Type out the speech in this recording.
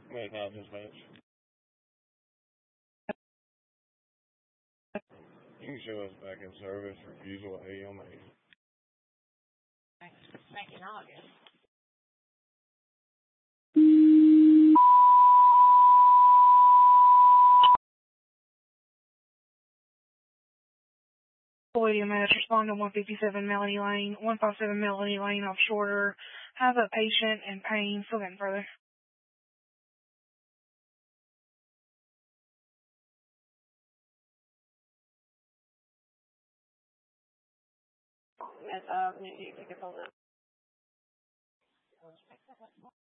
Wait, not dispatch. You can show us back in service, refusal AMA. Back in August. Lady Mass, respond to 157 Melanie Lane, 157 Melanie Lane off Shorter. Have a patient in pain. Still getting further. You can hold it.